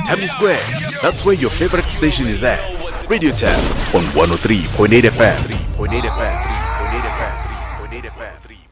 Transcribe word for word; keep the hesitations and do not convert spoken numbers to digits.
Tammy Square, that's where your favorite station is at. Radio Tab on one oh three point eight F M.